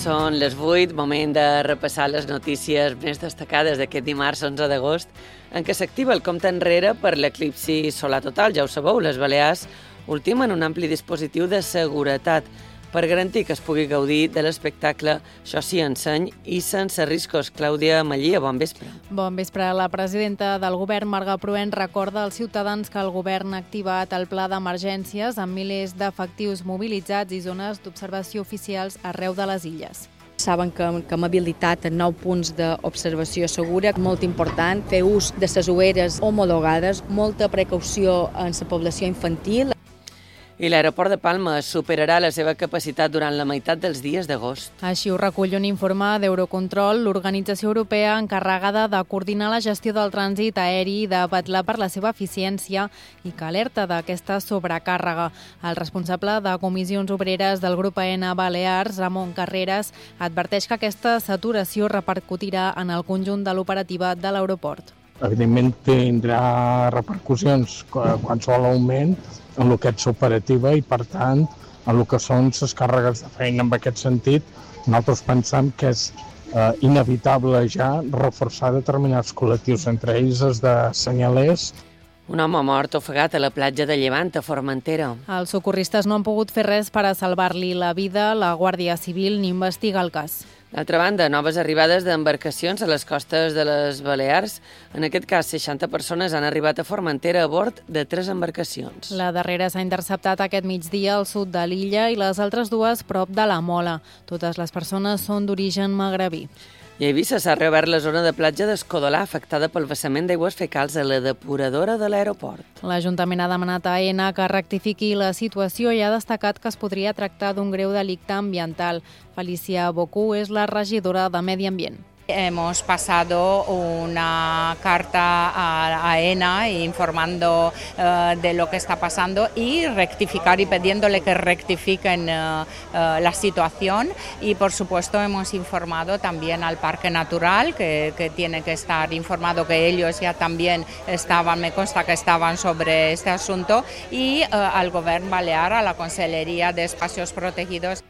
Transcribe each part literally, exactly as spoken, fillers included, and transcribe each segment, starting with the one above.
Són les vuit, moment de repassar les notícies més destacades d'aquest dimarts onze d'agost, en què s'activa el compte enrere per l'eclipsi solar total. Ja ho sabeu, les Balears ultimen un ampli dispositiu de seguretat per garantir que es pugui gaudir de l'espectacle, això sí, en seny i sense riscos. Clàudia Mallia, bon vespre. Bon vespre. La presidenta del govern, Marga Proens, recorda als ciutadans que el govern ha activat el pla d'emergències amb milers d'efectius mobilitzats i zones d'observació oficials arreu de les illes. Saben que, que hem habilitat nou punts d'observació segura, molt important, fer ús de les ulleres homologades, molta precaució en la població infantil. I l'aeroport de Palma superarà la seva capacitat durant la meitat dels dies d'agost. Així ho recull un informe d'Eurocontrol, l'organització europea encarregada de coordinar la gestió del trànsit aeri i de vetllar per la seva eficiència i que alerta d'aquesta sobrecàrrega. El responsable de comissions obreres del grup AENA Balears, Ramon Carreras, adverteix que aquesta saturació repercutirà en el conjunt de l'operativa de l'aeroport. Evidentment tindrà repercussions qualsevol augment en el que és operativa i, per tant, en el que són les càrregues de feina. En aquest sentit, nosaltres pensem que és eh, inevitable ja reforçar determinats col·lectius, entre ells els de senyalers. Un home mort ofegat a la platja de Llevant, a Formentera. Els socorristes no han pogut fer res per a salvar-li la vida. La Guàrdia Civil n'investiga el cas. D'altra banda, noves arribades d'embarcacions a les costes de les Balears. En aquest cas, seixanta persones han arribat a Formentera a bord de tres embarcacions. La darrera s'ha interceptat aquest migdia al sud de l'illa i les altres dues prop de la Mola. Totes les persones són d'origen magrebí. I a Eivissa s'ha reobert la zona de platja d'Escodolà, afectada pel vessament d'aigües fecals a la depuradora de l'aeroport. L'Ajuntament ha demanat a AENA que rectifiqui la situació i ha destacat que es podria tractar d'un greu delicte ambiental. Felicia Bocú és la regidora de Medi Ambient. Hemos pasado una carta a AENA informando uh, de lo que está pasando y rectificar y pidiéndole que rectifiquen uh, uh, la situación y por supuesto hemos informado también al Parque Natural que, que tiene que estar informado que ellos ya también estaban, me consta que estaban sobre este asunto y uh, al Govern Balear, a la Conselleria de Espacios Protegidos.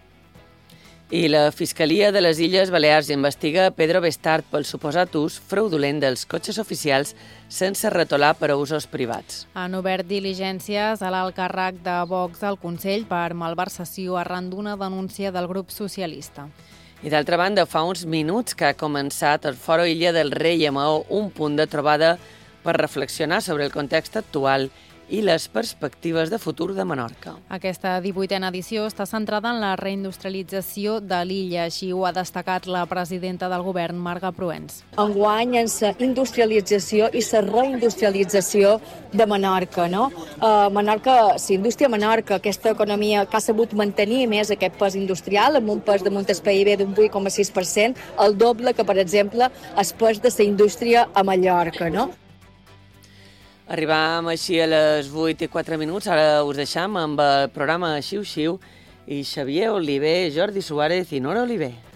I la Fiscalia de les Illes Balears investiga Pedro Bestart pel suposat ús fraudulent dels cotxes oficials sense retolar per a usos privats. Han obert diligències a l'alt càrrec de Vox al Consell per malversació arran d'una denúncia del grup socialista. I d'altra banda, fa uns minuts que ha començat el Foro Illa del Rei a Maó, un punt de trobada per reflexionar sobre el context actual i les perspectives de futur de Menorca. Aquesta divuitena edició està centrada en la reindustrialització de l'illa, així ho ha destacat la presidenta del govern, Marga Proens. Enguany en la industrialització i la reindustrialització de Menorca. No? Uh, Menorca, la indústria de Menorca, aquesta economia que ha sabut mantenir més aquest pes industrial, amb un pes damunt el P I B d'un vuit coma sis per cent, el doble que, per exemple, el pes de la indústria a Mallorca. No? Arribam així a les vuit i quatre minuts, ara us deixam amb el programa Xiu Xiu i Xavier Oliver, Jordi Suárez i Nora Oliver.